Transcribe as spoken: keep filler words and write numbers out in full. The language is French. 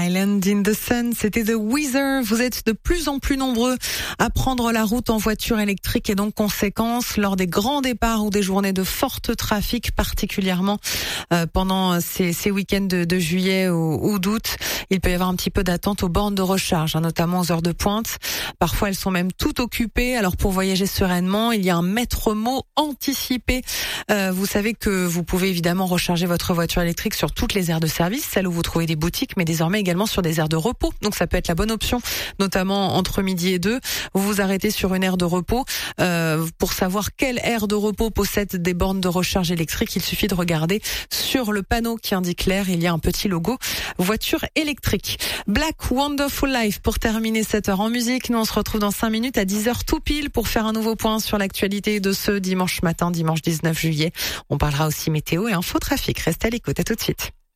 Island in the Sun, c'était The Weezer. Vous êtes de plus en plus nombreux à prendre la route en voiture électrique et donc conséquence lors des grands départs ou des journées de fort trafic, particulièrement euh, pendant ces, ces week-ends de, de juillet ou, ou d'août. Il peut y avoir un petit peu d'attente aux bornes de recharge, hein, notamment aux heures de pointe. Parfois, elles sont même toutes occupées. Alors pour voyager sereinement, il y a un maître mot anticipé. Euh, vous savez que vous pouvez évidemment recharger votre voiture électrique sur toutes les aires de service, celles où vous trouvez des boutiques, mais désormais également sur des aires de repos. Donc ça peut être la bonne option, notamment entre midi et deux. Vous vous arrêtez sur une aire de repos. Euh, pour savoir quelle aire de repos possède des bornes de recharge électrique, il suffit de regarder sur le panneau qui indique l'aire. Il y a un petit logo voiture électrique. Black Wonderful Life pour terminer cette heure en musique. Nous on se retrouve dans cinq minutes à dix heures tout pile pour faire un nouveau point sur l'actualité de ce dimanche matin, dimanche dix-neuf juillet. On parlera aussi météo et infotrafic. Restez à l'écoute, à tout de suite.